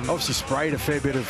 obviously sprayed a fair bit of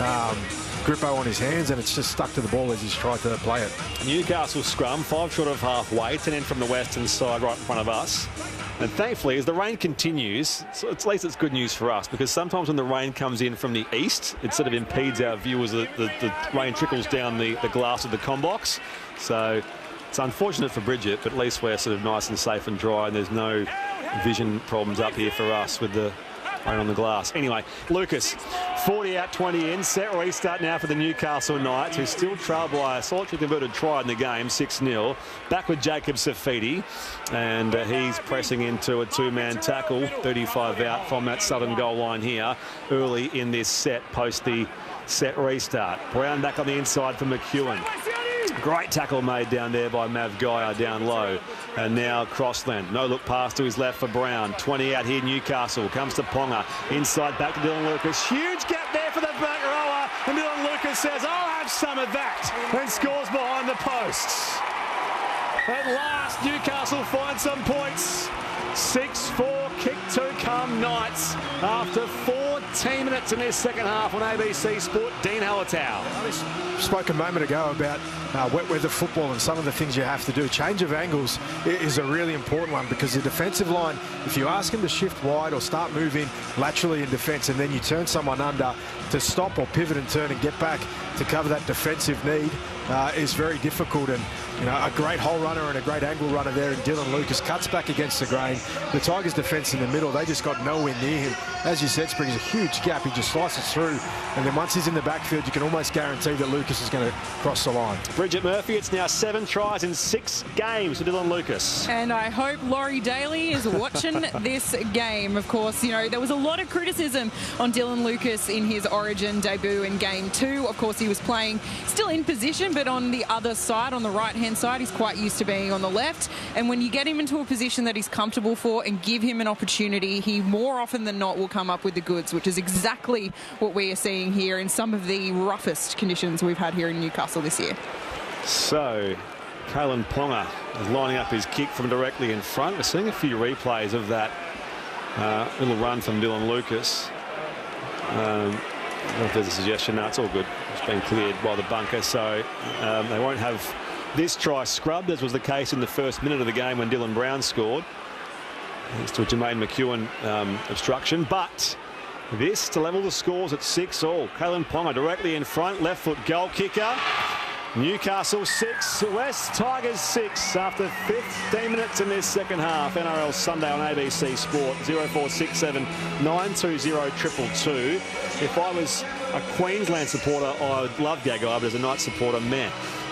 grippo on his hands, and it's just stuck to the ball as he's tried to play it. Newcastle scrum, 5 short of halfway, 10 in from the western side right in front of us. And thankfully, as the rain continues, so at least it's good news for us, because sometimes when the rain comes in from the east, it sort of impedes our view as the rain trickles down the glass of the combox. So it's unfortunate for Bridget, but at least we're sort of nice and safe and dry, and there's no vision problems up here for us with the rain on the glass. Anyway, Lucas, 40 out, 20 in. Set restart now for the Newcastle Knights, who still trail by a solitary converted try in the game, 6-0. Back with Jacob Safidi, and he's pressing into a 2-man tackle, 35 out from that southern goal line here early in this set post the set restart. Brown back on the inside for McEwen. Great tackle made down there by Mav Gaia down low. And now Crossland. No look pass to his left for Brown. 20 out here, Newcastle. Comes to Ponga. Inside back to Dylan Lucas. Huge gap there for the back rower. And Dylan Lucas says, I'll have some of that. And scores behind the posts. At last, Newcastle find some points. 6-4, kick to come Knights after 14 minutes in this second half on ABC Sport. Dean Hallertau. I spoke a moment ago about wet weather football and some of the things you have to do. Change of angles is a really important one, because the defensive line, if you ask them to shift wide or start moving laterally in defence, and then you turn someone under to stop or pivot and turn and get back to cover that defensive need, is very difficult. And a great hole runner and a great angle runner there in Dylan Lucas cuts back against the grain. The Tigers defence in the middle, they just got nowhere near him. As you said, Spriggs, a huge gap. He just slices through, and then once he's in the backfield, you can almost guarantee that Lucas is going to cross the line. Bridget Murphy, it's now 7 tries in 6 games for Dylan Lucas. And I hope Laurie Daly is watching this game. Of course, there was a lot of criticism on Dylan Lucas in his Origin debut in Game 2. Of course, he was playing still in position, but on the other side, on the right-hand side, he's quite used to being on the left. And when you get him into a position that he's comfortable for and give him an opportunity, he more often than not will come up with the goods, which is exactly what we are seeing here in some of the roughest conditions we've had here in Newcastle this year. So, Kalen Ponga is lining up his kick from directly in front. We're seeing a few replays of that little run from Dylan Lucas. I don't know if there's a suggestion. No, it's all good. It's been cleared by the bunker, so they won't have this try scrubbed, as was the case in the first minute of the game when Dylan Brown scored. Thanks to a Jermaine McEwen obstruction. But this to level the scores at 6-all. Kalen Ponga directly in front, left foot goal kicker. Newcastle 6, West Tigers 6 after 15 minutes in this second half. NRL Sunday on ABC Sport. 0467 920 222. If I was a Queensland supporter, I'd love Gagai, but as a Knights supporter, meh.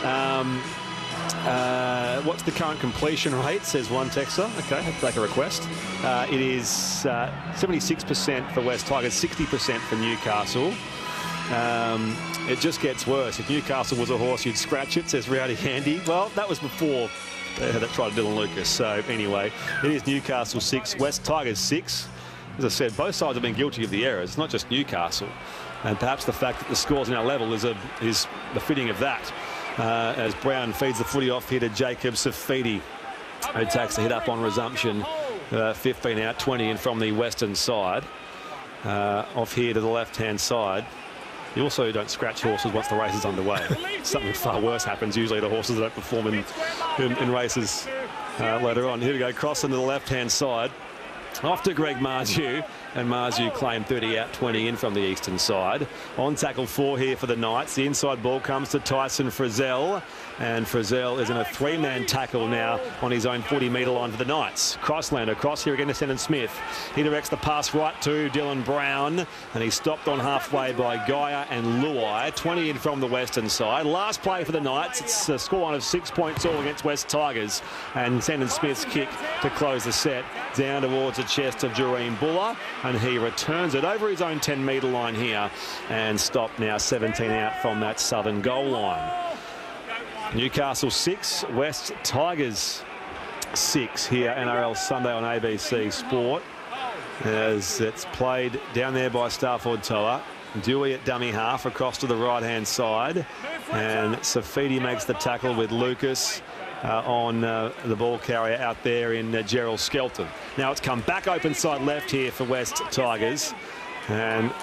What's the current completion rate, says one texter. Okay, I'll take a request. It is 76% for West Tigers, 60% for Newcastle. It just gets worse. If Newcastle was a horse, you'd scratch it, says Rowdy Handy. Well, that was before they had that try to Dylan Lucas. So anyway, it is Newcastle 6, West Tigers 6. As I said, both sides have been guilty of the errors. It's not just Newcastle. And perhaps the fact that the score's now level is befitting of that. As Brown feeds the footy off here to Jacob Safidi, who takes the hit up on resumption. 15 out, 20 in from the western side. Off here to the left-hand side. You also don't scratch horses once the race is underway. Something far worse happens usually to horses that don't perform in races later on. Here we go, cross into the left-hand side. Off to Greg Marju, and Marju claimed 30 out, 20 in from the eastern side. On tackle 4 here for the Knights. The inside ball comes to Tyson Frizzell, and Frizzell is in a 3-man tackle now on his own 40-metre line for the Knights. Crossland across here again to Shannon Smith. He directs the pass right to Dylan Brown, and he's stopped on halfway by Gaia and Luai. 20 in from the western side. Last play for the Knights. It's a scoreline of 6 points all against West Tigers, and Shannon Smith's kick to close the set down towards the chest of Jareen Buller, and he returns it over his own 10-metre line here and stopped now 17 out from that southern goal line. Newcastle 6, West Tigers 6 here, NRL Sunday on ABC Sport, as it's played down there by Starford Toa. Dewey at dummy half across to the right-hand side, and Safidi makes the tackle with Lucas on the ball carrier out there in Gerald Skelton. Now it's come back open side left here for West Tigers, and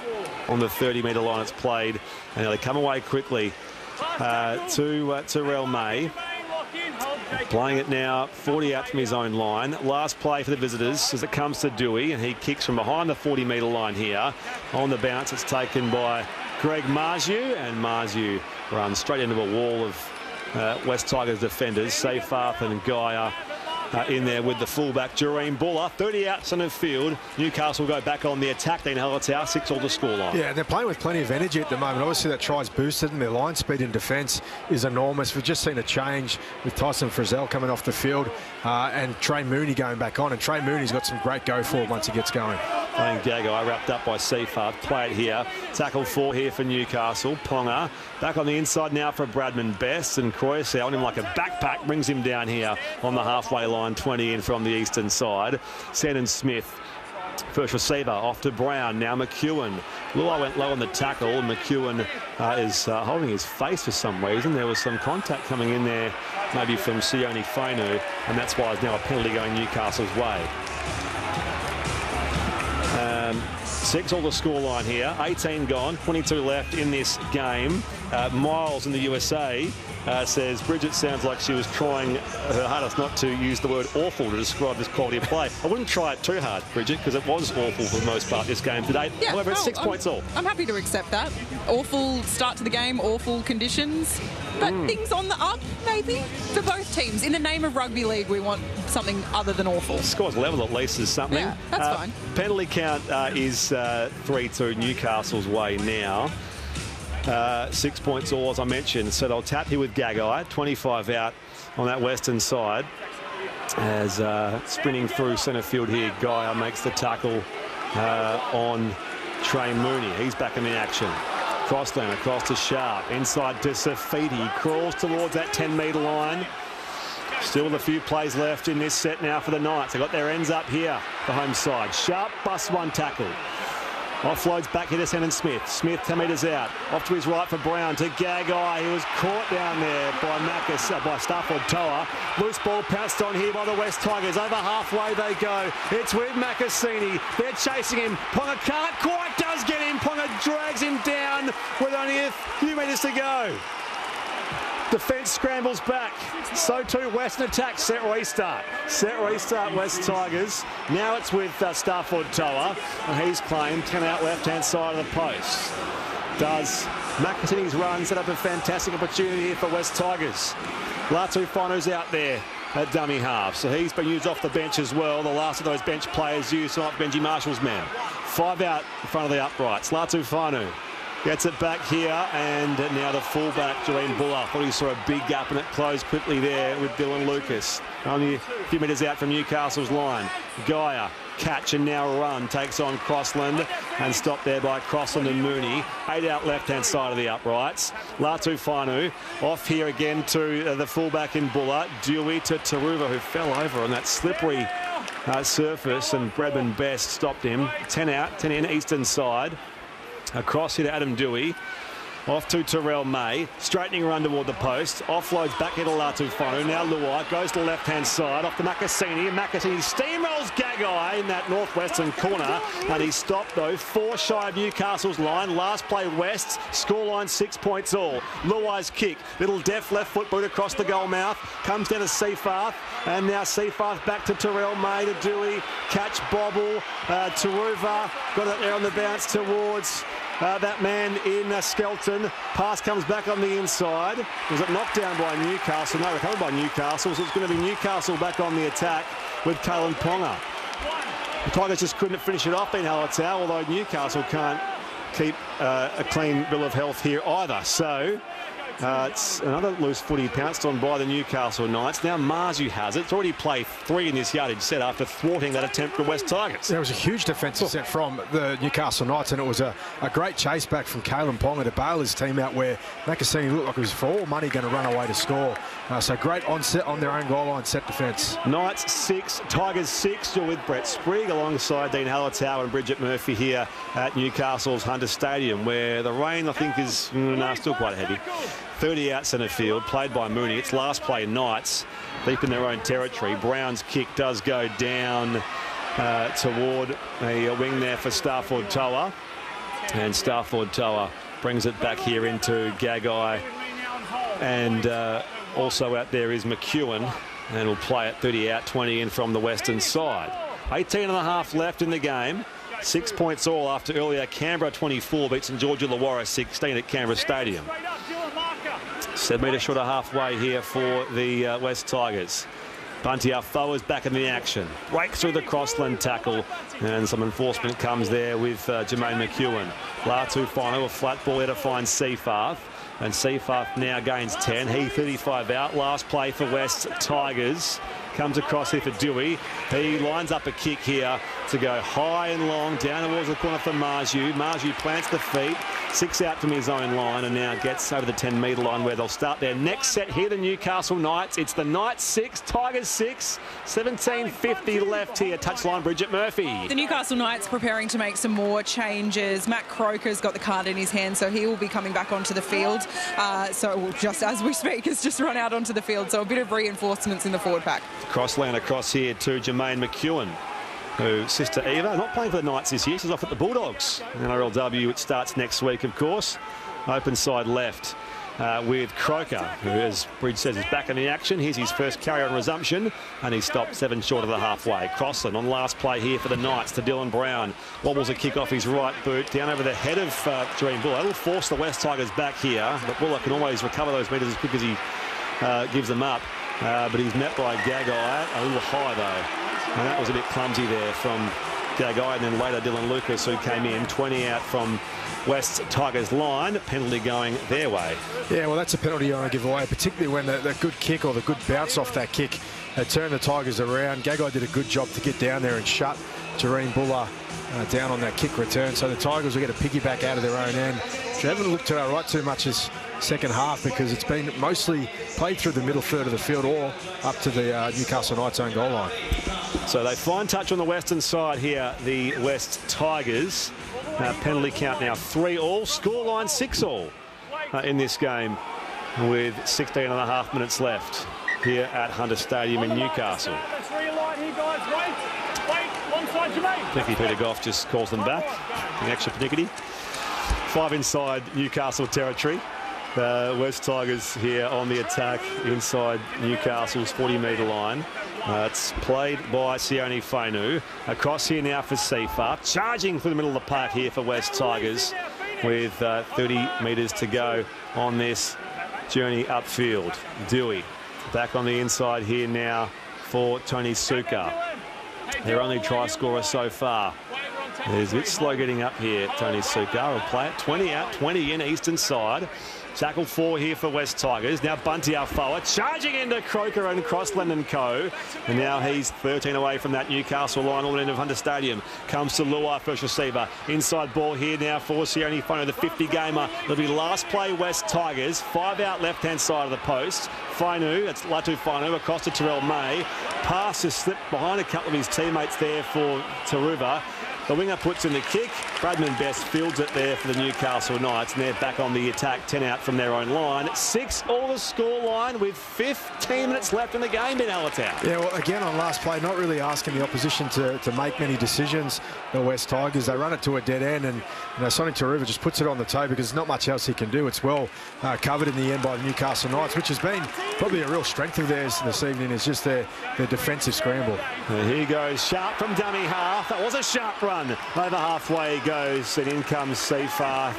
on the 30-metre line. It's played, and they come away quickly to Terrell May. Playing it now 40 out from his own line. Last play for the visitors as it comes to Dewey, and he kicks from behind the 40-metre line here. On the bounce, it's taken by Greg Marju, and Marju runs straight into a wall of West Tigers defenders. Seyfarth and Geyer in there with the fullback, Jareen Buller. 30 out centre field. Newcastle go back on the attack. Dean Hallertau, 6-all to scoreline. Yeah, they're playing with plenty of energy at the moment. Obviously, that tries boosted, and their line speed in defence is enormous. We've just seen a change with Tyson Frizzell coming off the field and Trey Mooney going back on. And Trey Mooney's got some great go forward once he gets going. Playing Gagai, wrapped up by Seyfarth. Play it here. Tackle 4 here for Newcastle. Ponga back on the inside now for Bradman Best, and Croyce on him like a backpack, brings him down here on the halfway line. 20 in from the eastern side. Sandon Smith, first receiver, off to Brown. Now McEwen. Luai went low on the tackle. McEwen is holding his face for some reason. There was some contact coming in there, maybe from Sione Fainu, and that's why there's now a penalty going Newcastle's way. 6-all the scoreline here. 18 gone, 22 left in this game. Miles in the USA says Bridget sounds like she was trying her hardest not to use the word awful to describe this quality of play. I wouldn't try it too hard, Bridget, because it was awful for the most part this game today. Yeah, however, it's 6 points all. I'm happy to accept that. Awful start to the game, awful conditions, but things on the up, maybe, for both teams. In the name of rugby league, we want something other than awful. Score's level at least is something. Yeah, that's fine. Penalty count is 3-2 Newcastle's way now. 6 points all, as I mentioned. So they'll tap here with Gagai. 25 out on that western side. As sprinting through centre field here, Gaia makes the tackle on Trey Mooney. He's back in the action. Crossland across to Sharp. Inside to Safidi. Crawls towards that 10-metre line. Still with a few plays left in this set now for the Knights. They've got their ends up here, the home side. Sharp busts one tackle. Offloads back here to Sandon Smith. Smith 10 metres out. Off to his right for Brown to Gagai. He was caught down there by Stafford Toa. Loose ball pounced on here by the West Tigers. Over halfway they go. It's with Macassini. They're chasing him. Ponga can't quite does get him. Ponga drags him down with only a few metres to go. Defence scrambles back. So too Western attack. Set restart. Set restart West Tigers. Now it's with Stafford Toa. And he's claimed 10 out left-hand side of the post. Does Macassini's run set up a fantastic opportunity here for West Tigers. Latu Fanu's out there at dummy half. So he's been used off the bench as well. The last of those bench players used off Benji Marshall's man. 5 out in front of the uprights. Latu Fanu gets it back here, and now the fullback, Jareen Buller. Thought he saw a big gap, and it closed quickly there with Dylan Lucas. Only a few metres out from Newcastle's line. Gaia, catch and now run, takes on Crossland, and stopped there by Crossland and Mooney. 8 out left-hand side of the uprights. Latu Fanu off here again to the fullback in Buller. Dewey to Taruva, who fell over on that slippery surface, and Bradman Best stopped him. 10 out, 10 in, eastern side. Across here to Adam Dewey. Off to Terrell May. Straightening run toward the post. Offloads back here to Latu Fanu. Now Luai goes to the left-hand side. Off to Macassini. And Macassini steamrolls Gagai in that northwestern corner. And he's stopped, though. 4 shy of Newcastle's line. Last play West. Scoreline 6 points all. Luai's kick. Little deft left foot boot across the goal mouth. Comes down to Seyfarth. And now Seyfarth back to Terrell May to Dewey. Catch bobble. Taruva got it there on the bounce towards that man in Skelton. Pass comes back on the inside. Was it knocked down by Newcastle? No, recovered by Newcastle. So it's going to be Newcastle back on the attack with Kalen Ponga. The Tigers just couldn't finish it off in Hallertau, although Newcastle can't keep a clean bill of health here either. So it's another loose footy pounced on by the Newcastle Knights. Now Marzu has it. It's already played 3 in this yardage set after thwarting that attempt for West Tigers. There was a huge defensive set from the Newcastle Knights, and it was a great chase back from Kalen Ponga to bail his team out, where Macassini looked like he was for all money going to run away to score. So great onset on their own goal line set defence. Knights 6, Tigers 6. You're with Brett Sprigg alongside Dean Hallertau and Bridget Murphy here at Newcastle's Hunter Stadium, where the rain, I think, is still quite heavy. 30 out centre field, played by Mooney. It's last play Knights, deep in their own territory. Brown's kick does go down toward a wing there for Stafford Toa. And Starford Toa brings it back here into Gagai. And also out there is McEwen. And will play it 30 out, 20 in from the western side. 18.5 left in the game. 6 points all after earlier. Canberra 24 beats St George Illawarra 16 at Canberra Stadium. 7 metre short of halfway here for the West Tigers. Bunty Afoa is back in the action. Break through the Crossland tackle. And some enforcement comes there with Jermaine McEwen. Latu final, a flat ball there to find Seafarth. And Seafarth now gains 10. He 35 out. Last play for West Tigers. Comes across here for Dewey. He lines up a kick here to go high and long down towards the corner for Marju. Marju plants the feet. 6 out from his own line and now gets over the 10-metre line where they'll start their next set here, the Newcastle Knights. It's the Knights 6, Tigers 6. 17.50 left here. Touchline, Bridget Murphy. The Newcastle Knights preparing to make some more changes. Matt Croker's got the card in his hand, so he will be coming back onto the field. So just as we speak, has just run out onto the field. So a bit of reinforcements in the forward pack. Crossland across here to Jermaine McEwen, who sister Eva, not playing for the Knights this year. She's off at the Bulldogs. NRLW, it starts next week, of course. Open side left with Croker, who, as Bridge says, is back in the action. Here's his first carry on resumption, and he stopped 7 short of the halfway. Crossland on last play here for the Knights to Dylan Brown. Wobbles a kick off his right boot down over the head of Dream Buller. That'll force the West Tigers back here, but Buller can always recover those metres as quick as he gives them up. But he's met by Gagai, a little high though. And that was a bit clumsy there from Gagai, and then later Dylan Lucas, who came in 20 out from West Tigers line. Penalty going their way. Yeah, well, that's a penalty you want to give away, particularly when the good kick or the good bounce off that kick turned the Tigers around. Gagai did a good job to get down there and shut Jareen Buller down on that kick return. So the Tigers will get a piggyback out of their own end. They haven't looked to our right too much this second half because it's been mostly played through the middle third of the field or up to the Newcastle Knights own goal line. So they fine touch on the western side here, the West Tigers. Penalty count now 3-all, scoreline 6-all in this game with 16.5 minutes left here at Hunter Stadium in Newcastle. Nicky Peter Goff just calls them back, an extra panickety. 5 inside Newcastle territory. West Tigers here on the attack inside Newcastle's 40-metre line. It's played by Sione Fainu. Across here now for Seafarth. Charging through the middle of the park here for West Tigers with 30 metres to go on this journey upfield. Dewey back on the inside here now for Tony Suka. Their only try scorer so far. He's a bit slow getting up here, Tony Suka. Will play it 20 out, 20 in, eastern side. Tackle 4 here for West Tigers. Now Bunty Afoa charging into Croker and Crossland and co. And now he's 13 away from that Newcastle line, all the end of Hunter Stadium. Comes to Luai, first receiver. Inside ball here now for Sione Fainu, the 50-gamer. It'll be last play West Tigers. 5 out left-hand side of the post. Fainu, that's Latu Fainu, across to Terrell May. Pass has slipped behind a couple of his teammates there for Taruva. The winger puts in the kick. Bradman Best fields it there for the Newcastle Knights, and they're back on the attack, 10 out from their own line. 6-all the score line with 15 minutes left in the game, Ben Allentown. Yeah, well, again, on last play, not really asking the opposition to make many decisions. The West Tigers, they run it to a dead end, and Sonic Taruva just puts it on the toe because there's not much else he can do. It's well covered in the end by the Newcastle Knights, which has been probably a real strength of theirs this evening, is just their defensive scramble. And here goes Sharp from dummy half. That was a sharp run. Over halfway goes, and in comes Seafarth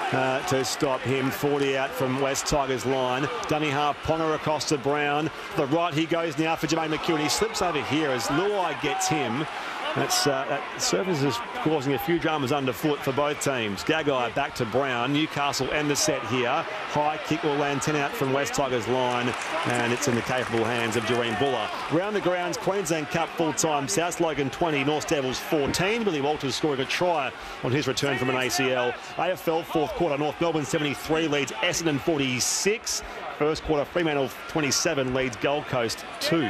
to stop him. 40 out from West Tigers line. Dummy half, Ponga across to Brown. The right he goes now for Jermaine McEwen. He slips over here as Luai gets him. That surface is causing a few dramas underfoot for both teams. Gagai back to Brown. Newcastle end the set here. High kick will land 10 out from West Tigers line, and it's in the capable hands of Jareen Buller. Round the grounds, Queensland Cup full-time. South Logan 20, North Devils 14. Billy Walters scoring a try on his return from an ACL. AFL fourth quarter, North Melbourne 73 leads Essendon 46. First quarter, Fremantle 27 leads Gold Coast 2.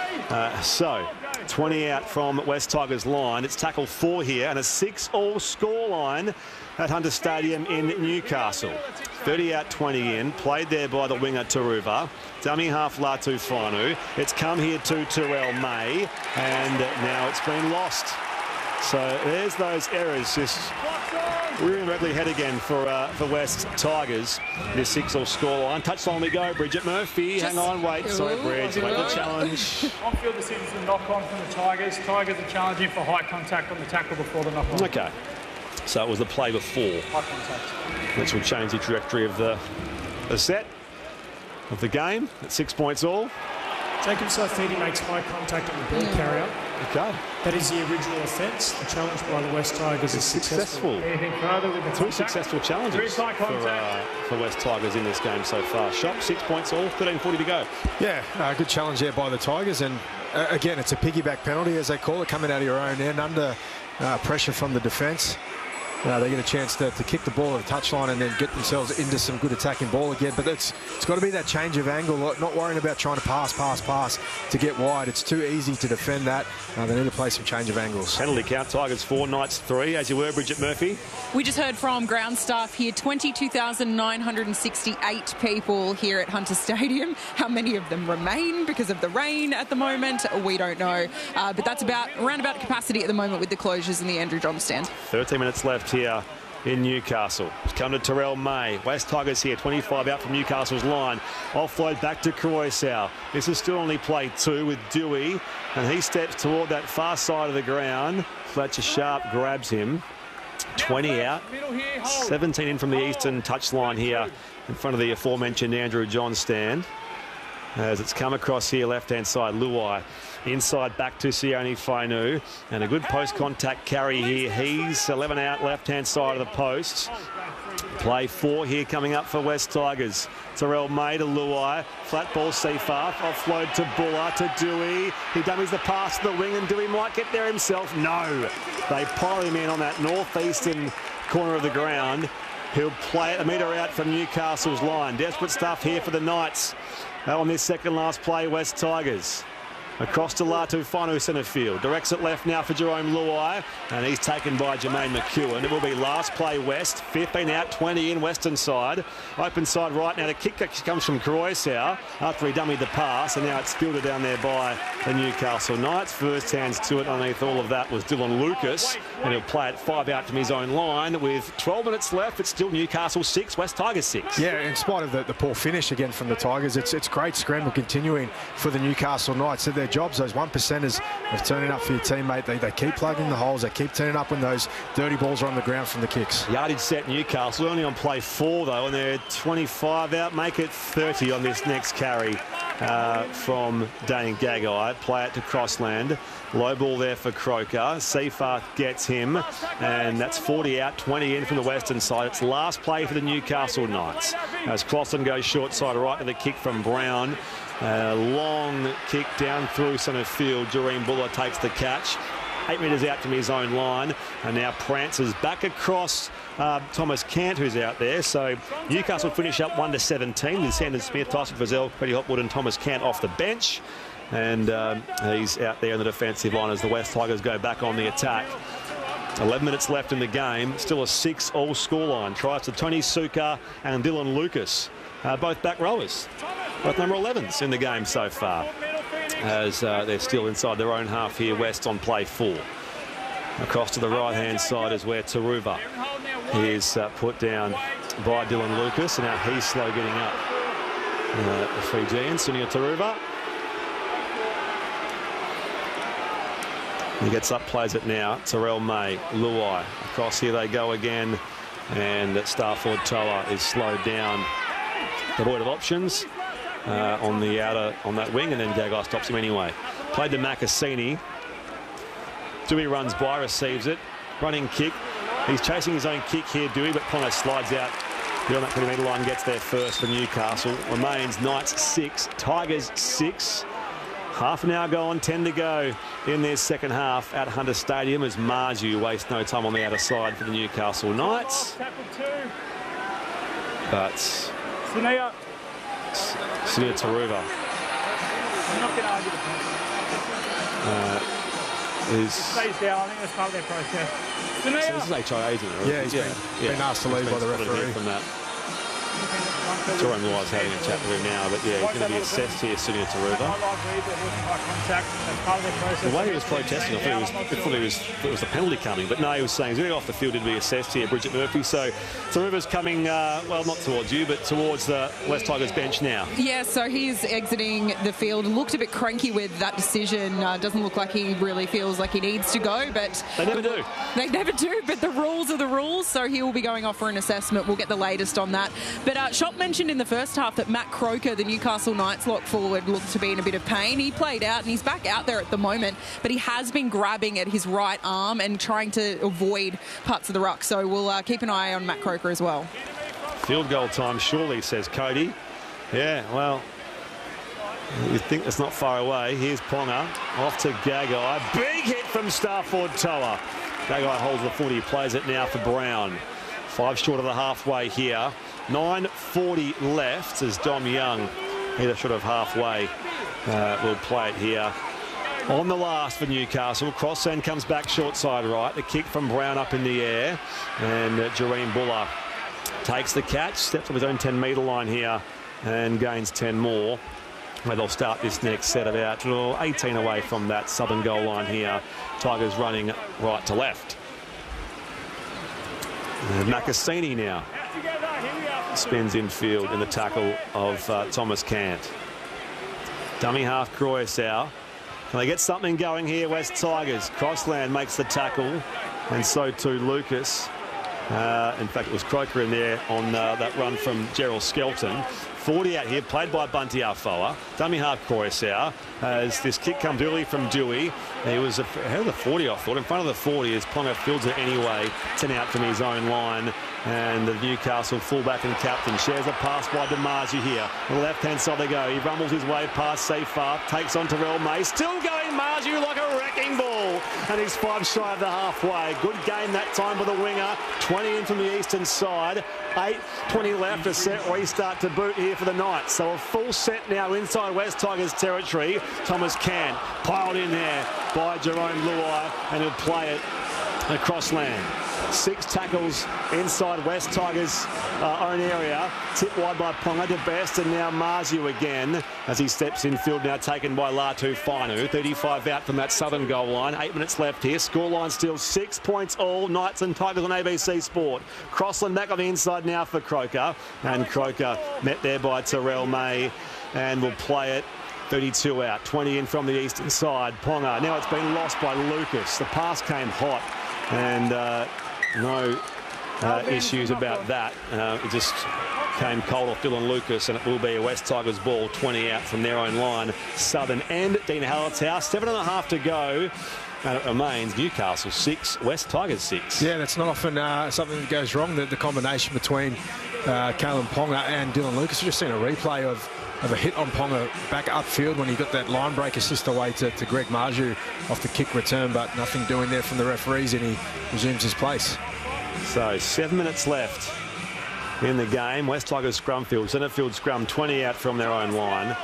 20 out from West Tigers line. It's tackle 4 here and a 6-all score line at Hunter Stadium in Newcastle. 30 out, 20 in. Played there by the winger Taruva. Dummy half Latu Fainu. It's come here to Terrell May, and now it's been lost. So there's those errors just Rearing Redley head again for West Tigers. This 6-all scoreline. Touchline we go. Bridget Murphy. Hang on, wait. Sorry, Bridge. Wait the challenge. On-field decisions and knock-on from the Tigers. Tigers are challenging for high contact on the tackle before the knock-on. Okay. So it was the play before. High contact. Which will change the trajectory of the set of the game at 6 points all. Jacob Saifidi makes high contact on the ball carrier. Okay. That is the original offence. The challenge by the West Tigers is successful. Anything further with the Two contact? successful challenges for West Tigers in this game so far. Shop, 6 points all, 13:40 to go. Yeah, good challenge there by the Tigers. And again, it's a piggyback penalty, as they call it, coming out of your own end under pressure from the defence. They get a chance to kick the ball at the touchline and then get themselves into some good attacking ball again. But it's got to be that change of angle, not worrying about trying to pass to get wide. It's too easy to defend that. They need to play some change of angles. Penalty count, Tigers 4, Knights 3. As you were, Bridget Murphy. We just heard from ground staff here, 22,968 people here at Hunter Stadium. How many of them remain because of the rain at the moment? We don't know. But that's around about capacity at the moment with the closures in the Andrew John stand. 13 minutes left here in Newcastle. It's come to Terrell May. West Tigers here, 25 out from Newcastle's line. Offload back to Croissau. This is still only play 2 with Dewey, and he steps toward that far side of the ground. Fletcher Sharp grabs him. 20 out, 17 in from the eastern touchline here in front of the aforementioned Andrew John stand. As it's come across here, left-hand side, Luai. Inside back to Sione Fainu. And a good post-contact carry here. He's 11 out, left-hand side of the post. Play 4 here coming up for West Tigers. Terrell May to Luai. Flat ball, Seafarth. Offload to Buller, to Dewey. He dummies the pass to the wing, and Dewey might get there himself. No. They pile him in on that northeastern corner of the ground. He'll play it a metre out from Newcastle's line. Desperate stuff here for the Knights. On this second last play, West Tigers. Across to Latu Whanu centre field. Directs it left now for Jerome Luai. And he's taken by Jermaine McEwen. It will be last play West. 15 out, 20 in western side. Open side right now. The kick comes from Croissau after he dummied the pass. And now it's fielded down there by the Newcastle Knights. First hands to it underneath all of that was Dylan Lucas. And he'll play it 5 out from his own line. With 12 minutes left, it's still Newcastle 6, West Tigers 6. Yeah, in spite of the poor finish again from the Tigers, it's great scramble continuing for the Newcastle Knights. So their jobs, those 1%ers of turning up for your teammate. They keep plugging the holes. They keep turning up when those dirty balls are on the ground from the kicks. Yardage set Newcastle, only on play 4 though, and they're 25 out. Make it 30 on this next carry from Dane Gagai. Play it to Crossland. Low ball there for Croker. Seafarth gets him, and that's 40 out, 20 in from the western side. It's last play for the Newcastle Knights. As Crossland goes short side right to the kick from Brown. Long kick down through centre field. Doreen Buller takes the catch. 8 metres out from his own line, and now prances back across Thomas Cant, who's out there. So Newcastle finish up 1-17 with Sandon Smith, Tyson Frizzell, Freddie Hopwood and Thomas Cant off the bench. And he's out there on the defensive line as the West Tigers go back on the attack. 11 minutes left in the game. Still a 6-all scoreline. Tries to Tony Suka and Dylan Lucas. Both back rowers. Both number 11s in the game so far. As they're still inside their own half here, West on play 4. Across to the right-hand side is where Taruva is put down by Dylan Lucas. And now he's slow getting up. The Fijian, Sunil Taruva. He gets up, plays it now. Terrell May, Luai. Across here they go again. And Starford Toa is slowed down. Devoid of options on the outer, on that wing. And then Gagai stops him anyway. Played to Makasini. Dewey runs by, receives it. Running kick. He's chasing his own kick here, Dewey, but Connor slides out beyond that 20-metre line, gets there first for Newcastle. Remains Knights 6, Tigers 6. Half an hour gone, 10 to go in their second half at Hunter Stadium as Marju wastes no time on the outer side for the Newcastle Knights. But Sunia Taruva stays down. I think that's part of their process. So this is HIA, isn't it? Yeah, he's been asked to leave by the referee. From that. Jerome Luai's having a chat with him now, but yeah, he's going to be assessed here sitting at Taruva. The way he was protesting, I thought it was a penalty coming, but no, he was saying he's going to go off the field to be assessed here, Bridget Murphy. So Taruva's coming, well, not towards you, but towards the West Tigers bench now. Yeah, so he's exiting the field. Looked a bit cranky with that decision. Doesn't look like he really feels like he needs to go, but They never do. They never do, but the rules are the rules, so he will be going off for an assessment. We'll get the latest on that. But Shop mentioned in the first half that Matt Croker, the Newcastle Knights lock forward, looked to be in a bit of pain. He played out and he's back out there at the moment, but he has been grabbing at his right arm and trying to avoid parts of the ruck. So we'll keep an eye on Matt Croker as well. Field goal time, surely, says Cody. Yeah, well, you think it's not far away. Here's Ponga off to Gagai. Big hit from Starford Toa. Gagai holds the footy, plays it now for Brown. 5 short of the halfway here. 9:40 left as Dom Young, either short of halfway, will play it here. On the last for Newcastle, Crossland comes back short side right. The kick from Brown up in the air, and Jareen Buller takes the catch, steps on his own 10-metre line here and gains 10 more. Where they'll start this next set about 18 away from that southern goal line here. Tigers running right to left. And Macassini now spins infield in the tackle of Thomas Cant. Dummy half Croissau. Can they get something going here, West Tigers? Crossland makes the tackle, and so too Lucas. In fact, it was Croker in there on that run from Gerald Skelton. 40 out here, played by Bunty Afoa. Dummy half Croissau. As this kick comes early from Dewey. He was ahead of the 40, I thought. In front of the 40 as Ponga fields it anyway. 10 out from his own line. And the Newcastle fullback and captain shares a pass by DiMaggio here. On the left-hand side they go. He rumbles his way past Seyfarth. Takes on Terrell May. Still going Marju like a wrecking ball. And he's 5 shy of the halfway. Good game that time for the winger. 20 in from the eastern side. 8:20 left. A set restart to boot here for the Knights. So a full set now inside West Tigers territory. Thomas Cant piled in there by Jerome Luai, and he'll play it across land. 6 tackles inside West Tigers' own area. Tipped wide by Ponga to best, and now Marzu again as he steps in field, now taken by Latu Fainu. 35 out from that southern goal line. 8 minutes left here. Scoreline still 6 points all. Knights and Tigers on ABC Sport. Crossland back on the inside now for Croker, and Croker met there by Terrell May, and will play it. 32 out, 20 in from the eastern side. Ponga, now it's been lost by Lucas. The pass came hot, and no issues about that. It just came cold off Dylan Lucas, and it will be a West Tigers ball. 20 out from their own line. Southern and Dean Hallertau. 7.5 to go. And it remains Newcastle 6, West Tigers 6. Yeah, that's not often something that goes wrong, the combination between Kalen Ponga and Dylan Lucas. We've just seen a replay of a hit on Ponga back upfield when he got that line break assist away to Greg Marju off the kick return, but nothing doing there from the referees, and he resumes his place. So 7 minutes left in the game. West Tigers scrum field, centre field scrum, 20 out from their own line.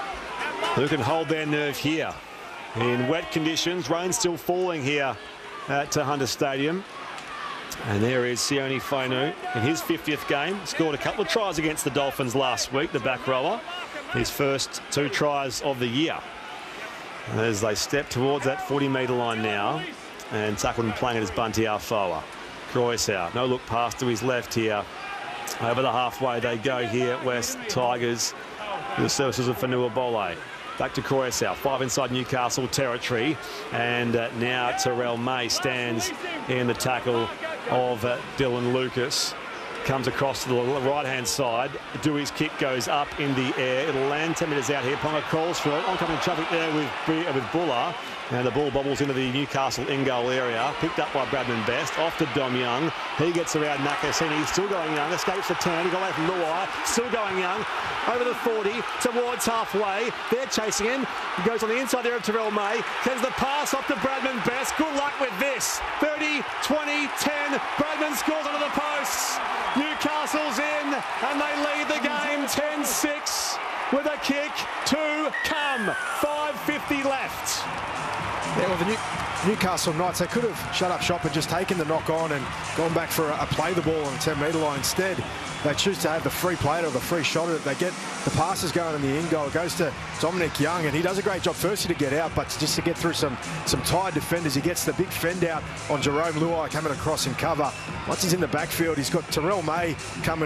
Who can hold their nerve here in wet conditions? Rain still falling here at Hunter Stadium. And there is Sione Fainu in his 50th game. Scored a couple of tries against the Dolphins last week, the back rower. His first 2 tries of the year. As they step towards that 40-metre line now. And tackled and playing it as Bunty Afoa. Croissau, no look pass to his left here. Over the halfway they go here, West Tigers. The services of Fanua Bole. Back to Croissau, 5 inside Newcastle territory. And now Terrell May stands in the tackle of Dylan Lucas. Comes across to the right-hand side. Dewey's kick goes up in the air. It'll land 10 metres out here. Ponga calls for it. Oncoming traffic there with Buller. And the ball bobbles into the Newcastle in-goal area. Picked up by Bradman Best. Off to Dom Young. He gets around Nakasini. Still going Young. Escapes the turn. He got away from Luai. Still going Young. Over the 40. Towards halfway. They're chasing him. He goes on the inside there of Terrell May. Sends the pass off to Bradman Best. Good luck with this. 30, 20, 10. Bradman scores onto the posts. Newcastle's in. And they lead the game 10-6 with a kick to come. 5:50 left. Yeah, well, the Newcastle Knights, they could have shut up shop and just taken the knock on and gone back for a play the ball on the 10-metre line. Instead, they choose to have the free play or the free shot at it. They get the passes going in the in goal. It goes to Dominic Young, and he does a great job firstly to get out, but just to get through some tired defenders. He gets the big fend out on Jerome Luai coming across in cover. Once he's in the backfield, he's got Terrell May coming